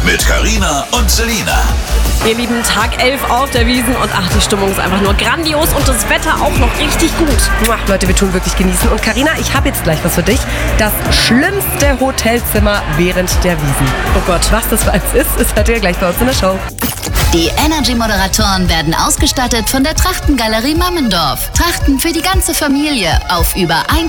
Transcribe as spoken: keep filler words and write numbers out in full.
mit Carina und Selina. Ihr Lieben, Tag elf auf der Wiesn und ach, die Stimmung ist einfach nur grandios und das Wetter auch noch richtig gut. Muah, Leute, wir tun wirklich genießen. Und Carina, ich habe jetzt gleich was für dich. Das schlimmste Hotelzimmer während der Wiesn. Oh Gott, was das für eins ist, das hört ihr gleich bei uns in der Show. Die Energy-Moderatoren werden ausgestattet von der Trachtengalerie Mammendorf. Trachten für die ganze Familie auf über